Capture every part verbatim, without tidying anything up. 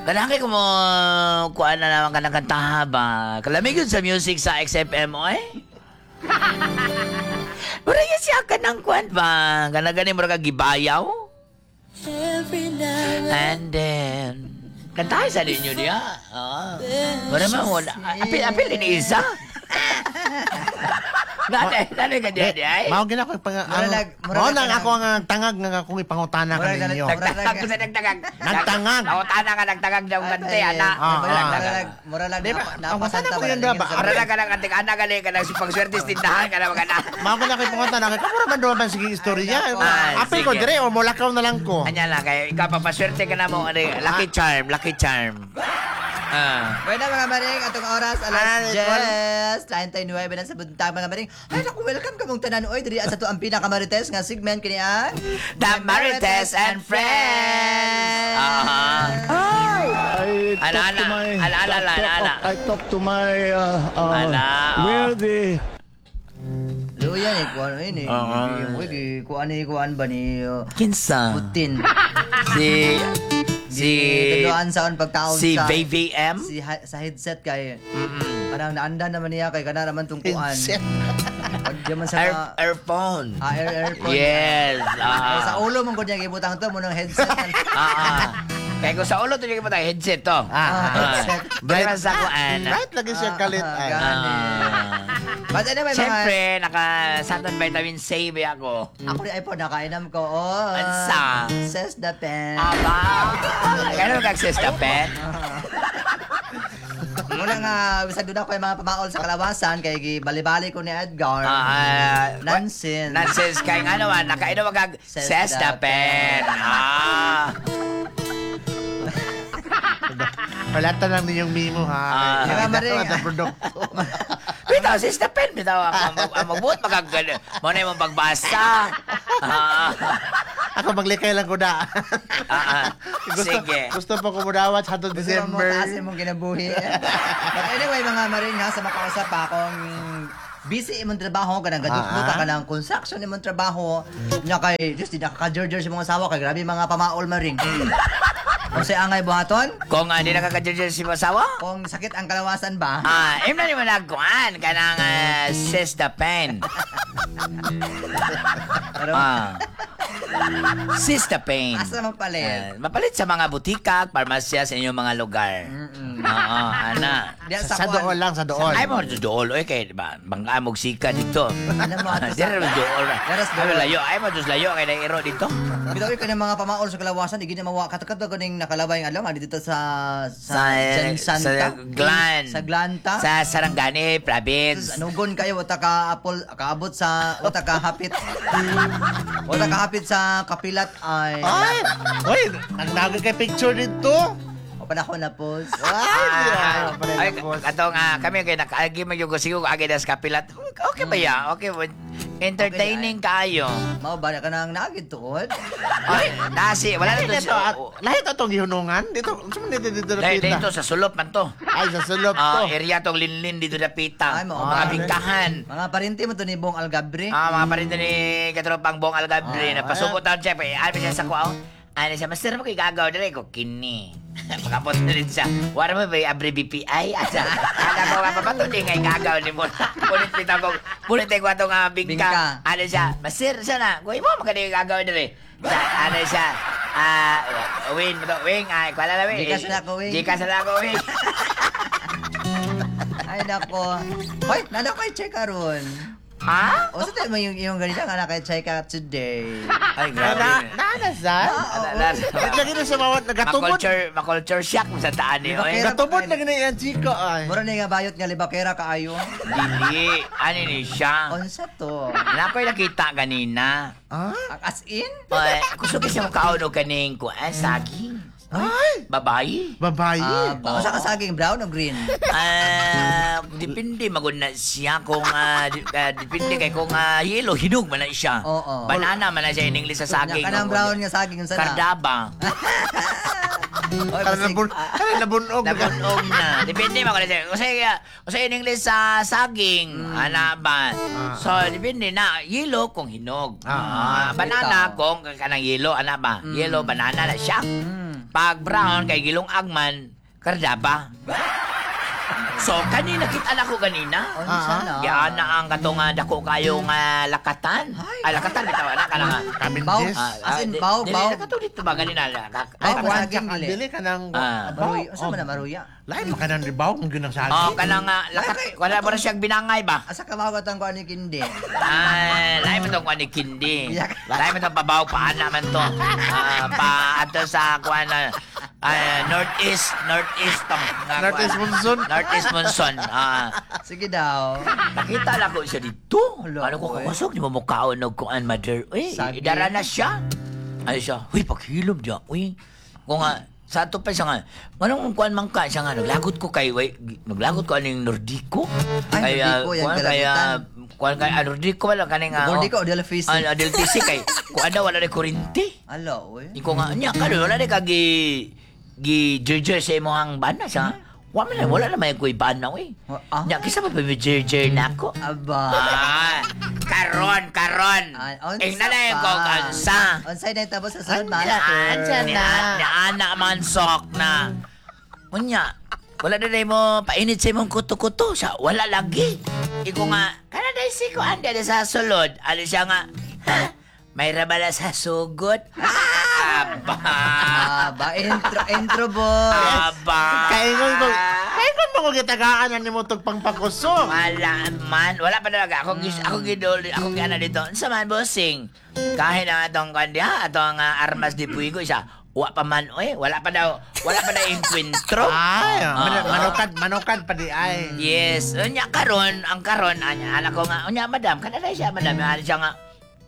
Kanangay ko mo kuan na naman ka ng kantaha ba? Kalamig yun sa music sa X F M o eh. Mura yun siya ka ng kuan ba? Kanagani mo ka gibayaw? And then, kantahay sa ninyo niya. Ah. Mura man wala. Apil-apil ini isa. Nade, nade ka diyan ay. Mao gina ko pang Muralag- Mao muralag nang ka ako ang tangag nga akong ipangutana ka Muralag- ninyo. Nagtangag ko sa nagtangag. Nagtangag. Nautana ka nagtangag daw gante, Ay, ana. Ah, Muralag, muralag, Di ba? napa- Ang napasanta masana ko ba yan, na ba? sa- Mura na ka ng antik ana gali ka ng pagswerte sa tindahan ka na magana. Mao gina ko ipangutana ka. Kamura man do man sige istorya. Ah, Apil ko sige. dire o molakaw na lang ko. Anya lang kayo, ikaw papaswerte ka na mo. Ano, lucky charm, lucky charm. Ah. Bueno mga maring, atong oras Ah, alas diyes, thirty-nine na sa buntag mga maring. Ay naku, welcome ka mong tanan oy diri sa to ang pinakamarites nga segment kini ang The Marites and Friends. Ah. I Ala, talk to ala, my ala, ala, ala, I ala. talk- I talk to my uh, uh, Ala, oh. worthy Luya ni kuan ini. Oo. Uy, kuan ni kuan ba ni uh, Kinsa? Putin. Si... Si... Tuduan sa on pagkaon Si sa V V M? si ha- sa headset kay Mm-mm. parang naanda naman niya kay kana naman tong kuan. Headset. Pag di man sa Air, mga- earphone. ah, air earphone. Yes. Eh, sa Ah. ulo mong gud niya gibutang to mo ng headset. Ah. ah. Kaya kung sa ulo, ito yung kita headset to. Ah, headset. Dahil man sa kuan. Right lagi siya kalit Ah, ay. gani. Ah. But anyway, mga... Siyempre, naka Saturn Vitamin C ba ako? Ako rin ay po, nakainam ko. Oh, Ansa? Says the pen. Aba! Kaya mag-access na pen? Muna nga, bisag doon ako yung mga pamaol sa kalawasan, kay gibali-bali ko ni Edgar. Ah, ah, Nonsense. Nonsense kay nga naman, nakainom mag Says says the the pen. Ah. Palatan lang ninyong mimo ha. Ah. Kaya Mga maring. ang produkto. Bitaw, says the pen. Bitaw, ako ang mabuot magagano. Muna yung pagbasa. Ah. Ako maglikay lang ko na. Ah, ah. Gusto, Sige. gusto pa ko mudawat sa Gusto mo December. taas mong kinabuhi. But anyway, mga maring ha, sa makausap pa akong busy imong trabaho, kanang gadut-duta Ah. ka ng construction imong trabaho. Nya kay, just di nakaka-jerjer sa mga asawa, kay grabe mga pamaol maring. Kung sa angay buhaton, Kung uh, di nakakadjudge si masawa, kung sakit ang kalawasan ba, ah, im na ni mo nagkuhan ka ng uh, says the pen. pero Ah. Sis the pain. asa magpalit? Ah, mapalit sa mga butika at parmasya sa inyong mga lugar. Mm-mm. Oo, ana. Diyan Sa, sa, sa doon lang, sa doon. Ay mo sa dool oy kay diba bangga mo sika dito. Ano mo ato Dire sa... mo dool. Diras Ay dool. layo, ay mo dus layo kay na iro dito. Bitaw ka ng mga pamaol sa kalawasan, di gina mawa katakata ko ning nakalabay ang alam, dito sa Sa Jan sa Santa. Glan. Sa Glanta. Sa Sarangani province. Anugon kayo wata ka apple kaabot sa wata ka hapit. Wata ka hapit sa kapilat ay Ay! Uy! Ang nagag kay picture dito. o panahon na po. Ah, ay, Ay! atong ah, kami kay nakaagi man yung sigo agi das kapilat. Okay ba ya? Okay ba? Entertaining kayo. Mao ba ka nang nagid tuod? Ay, nasi, wala na Lahat to ito, at, lahat itong gihunungan. Dito, saan dito dito Dahil napita? dito sa sulop man to. Ay, sa sulop Ah, to. area tong linlin dito na pita. Ay, mo, mga ba? bingkahan. Mga parinti mo to ni Bong Algabre. Ah, mga parinto ni Katropang Bong Algabre Ah, na pasukot ang chef. Eh, ano siya sa kuaw? Ano siya, master mo kay gagaw dali ko kini. Pagkapot na rin siya. Wala mo ba yung abri B P I? Asa, ala ko nga pa ba ito ngay gagaw ni mo. Punit pita ko, punit ko itong uh, bingka. Bingka. Ano siya, master siya na. Kuya mo, magkano yung gagaw dali. Sa, ano siya, ah, wing, wing, ay, kwala na wing. Gikas na ako, wing. Gikas na ako, wing. Ay nako. Hoy, nana kay check karon. Ha? O sa tayo mo yung yung ganito nga na kay check out today. Ay, Na, grabe. naanasan? Lagi na sa mawat, nagatubod. Ma-culture, ma-culture shock mo sa taan ni Oy. Bakit? Nagatubod lagi na yan, chika ay. Mura ni nga bayot nga libakera kaayo. Dili. Ano ni siya? Unsa to? Nakoy nakita kanina. Ah? As in? Ay, gusto kasi mo kauno kaning ko. Ay, saging. Ay! Babayi. Babayi. Ah, uh, sa kasaging brown o green? Ah, depende magud na siya kung ah, di- ah, depende kay kung ah, yellow hinog man na siya. Oo. Banana man na siya in English sa saging. Nya kanang brown nga saging unsa na? Kardaba. Oy, Kala basig- nabun, kala nabunog. Nabunog na. Depende mo kasi. Kasi, kasi in English sa saging, ana ba? So, depende na. Yellow kung hinog. Ah, Ah, banana bitaw. kung kanang yellow, ana ba? Yellow, banana na siya. Mm. pag brown kay gilong agman, kardaba. So, kanina kita na ko kanina. Oh, sana. Yan na ang katong nga dako kayo nga lakatan. Ay, lakatan bitaw na kana nga. Baw, Kabindis. as in, di- baw, dili baw. na katong dito ba ganina. Kak- Ay, kak- kung Kuwan saging ka dili. dili ka ng... Ah. Maruya. Asa man na maruya? Lain mo ka ng ribaw kung ginang saging. Oh, kana nga lakat. Ay, ay. Wala mo na siyang binangay ba? Asa ka mawatan ko ani kindi? Ay, lain mo tong kuan ni Kindi. Yak. Lain mo tong pabaw pa naman to. Ah, pa ato sa kuan na ah, northeast, northeast tong nga Northeast kuwan. monsoon. Northeast monsoon. Ah, Sige daw. nakita lang ko siya dito. Hala, Ano ko oy. kakusok, di mo mukhaon og kuan mother. Uy, Saging. idara na siya. Ay siya, huy, paghilom diya. Uy, kung nga, sa ato pa siya nga, manong kuan man ka, siya nga, naglagot ko kay, way, naglagot ko aning Nordico. Ay, Nordico, yan kuwan, kalagutan. kaya, kuan kay, ah, Nordico wala, kaning nga, Nordico o Del Fisi? Ah, Del Fisi kay, kuan daw, wala na kurinti. Alo, oy. Iko nga, niya, kano, wala na kagi, gi, jerjer sa imong bana siya. Wala na, wala na may kuy bana, uy. Ah? Niya, kisa pa pa may jerjer na ako. Aba. Ah, karon, karon. Ah, onsa Tingnan na yung pa? kung kansa. Unsay na tapos sa sunod Ni master. anak man sok na. Unya, wala na na mo painit sa imong kuto-kuto. Siya, wala lagi. Iko nga, kana na si ko anda na sa sulod. Ano siya nga, ha? May rabala sa sugod. Aba. Aba, intro, intro boy. Aba. Kaingon mo, kaingon mo kung gitagaan na ni mo itong pangpakusok. Wala man, wala pa talaga. Ako gis, ako gidol, ako gana dito. Sa man bossing. Kahit ang atong kandiya, atong uh, armas di puigo isa. Wa pa man, oy, wala pa daw, wala pa daw encuentro. Ay, Ah. man- manukad, manukad pa di ay. Yes, unya karon, ang karon anya ala ko nga, unya madam, kada na siya madam, ano siya nga.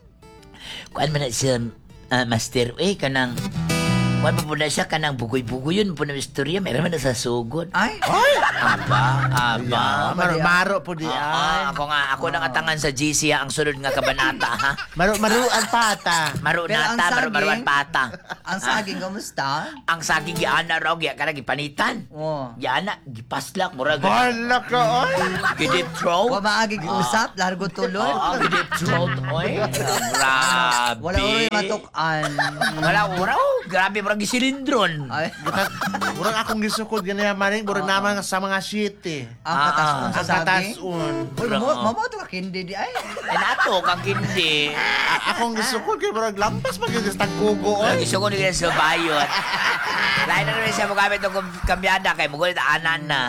Kuan man na siya ah, master, eh kanang kuan pa po na siya kanang bugoy-bugoy yun po na istorya, mayroon man na sa sugod. Ay, Aba, aba. Ah, maro, maro po di Ah, ay. ako nga, ako nangatangan sa G C ha, ang sunod nga kabanata ha. Maro, maruan pata. Maro Pero ang nata, maro saging- maruan pata. ang saging, kamusta? Ang saging giana raw, giya ka na gipanitan. Oh. Giana, gipaslak, murag. Hala ka, oy. Gidip throat. Wa maagi usap, largo tulod. Oo, gidip throat, oy. Grabe. Wala uroy matukan. Wala uraw. Grabe, murag gisilindron. Ay, Murag akong gisukod ganyan maring, murag naman sa mga city. ang Ah, katasun Ang sa saging. katasun. Uy, Bro. mo mo to ka kindi di ay. Eh, nato, kang hindi. A- Akong gisukod kay murag lampas magiging tagkugo, Wala, oy. gusto ko nila sa bayot. Lain na naman siya mo gamit ng kambyada kay mugulit anan na.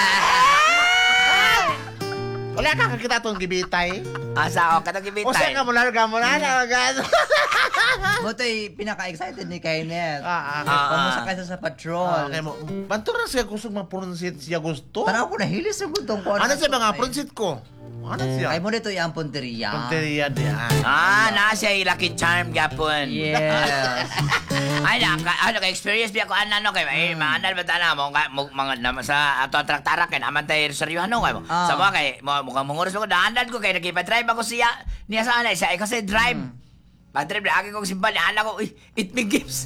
Wala ka kakita itong gibitay. Asa ako, katong O gibitay. siya nga mo larga mo na na agad. Mo to'y pinaka-excited ni Kenneth. Ah, ah. Ah, Kung mo ah. sa kaysa sa Ah, patrol. okay mo. Banto na siya gusto mag-pronounce siya gusto. Para ako nahilis yung gutong ko. Ano siya mga pronounce ko? Ano siya? Ay mo dito yung punteriya. Punteriya diyan. Ah, na siya yung lucky charm gapon. Yes. Ay, na, ka, ano, ka-experience biya ko, ano, ano, kay, ay, mga anal ba tala mo, ka- mo, mga, na, sa ato traktara, kay, naman tayo seryohan, no, kay, mo. Ah. Sa mga, kay, mo, mukhang munguros mo ko, daandan ko, kay, nakipa-drive ako siya, niya sa anay, siya, ay, kasi drive. Pag-drive, na, aking kong simbal, niya, ko, uy, it me gifts.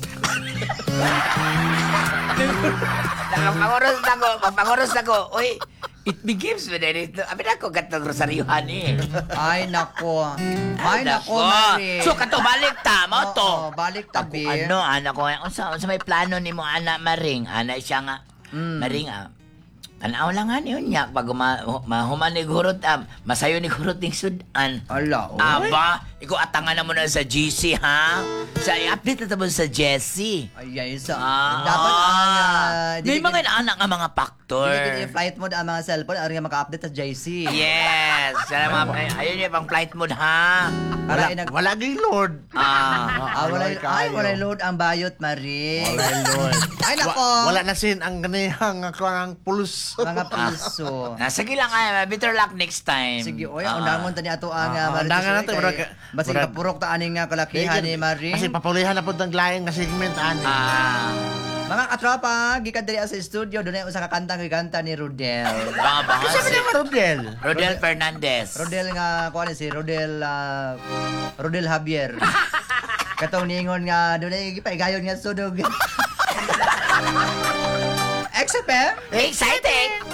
Pagpanguros na ko, pagpanguros na ko, uy, it me gifts, ba dito? Abi na ko, gatong rosaryuhan, eh. Ay nako. Ay nako, Nako. Mari. So, kato, balik ta, mo to. Oo, balik Ako, tabi. ano, anak ko, unsa unsa may plano nimo anak Maring? Ana siya nga. Mm. Maring ah. Tanaw lang nga niyo niya pag ma, mahuman ni gurot am, masayo ni gurot ning sudan. Ala, oy. Aba, ikaw atangan na mo na sa G C ha. Sa i-update na mo sa Jessie. Ay, ay, sa. Ah, Dapat ang... Uh, may mga anak nga mga factor. Dili flight mode ang mga cellphone, ari nga maka-update sa J C. Yes, sana mga ay- ayun yung pang flight mode ha. Wala, Para inag... wala gay Lord. Ah, Ah, wala, Wala ay, kayo. wala load ang bayot, Mari. Wala Lord. Ay, nako. Wa- wala na sin ang ganihang ako ang pulos. Mga puso. nasa lang ay better luck next time. Sige, oy, Ah. undangon tani ato ang Ah, uh, Mari. undangan Tusoy nato, kay- murag- Basig murag- kapurok ta aning nga kalakihan ni Mari. Kasi papulihan na po ng laing nga segment ani. Ah, Mga katropa, gikan diri sa studio, dunay usa ka kantang giganta ni Rodel. baka baka Kasi si naman Rodel. Rodel Fernandez. Rodel nga kuan si Rodel ah, Rodel Javier. Katong niingon nga dunay gipaigayon nga sunog. X F M Exciting!